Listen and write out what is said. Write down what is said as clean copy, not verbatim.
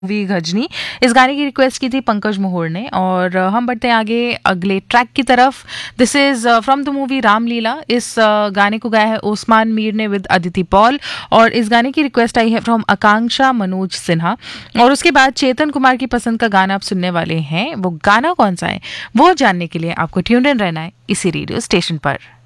Movie Ghazni. इस गाने की रिक्वेस्ट की थी पंकज मोहर ने। और हम बढ़ते हैं आगे अगले ट्रैक की तरफ। This is from the movie Ramlila. इस गाने को गाया है ओस्मान मीर ने विद अदिति पॉल। और इस गाने की रिक्वेस्ट आई है फ्रॉम आकांक्षा मनोज सिन्हा। और उसके बाद चेतन कुमार की पसंद का गाना आप सुनने वाले हैं। वो गाना कौन सा है वो जानने के लिए आपको ट्यून इन रहना है इसी रेडियो स्टेशन पर।